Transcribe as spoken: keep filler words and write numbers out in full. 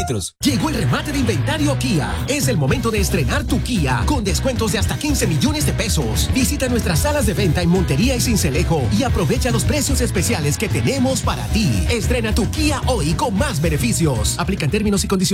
litros. Llegó el remate de inventario Kia. Es el momento de estrenar tu Kia con descuentos de hasta quince millones de pesos. Visita nuestras salas de venta en Montería y Sincelejo y aprovecha los precios especiales que tenemos para ti. Estrena tu Kia hoy con más beneficios. Aplican términos y condiciones.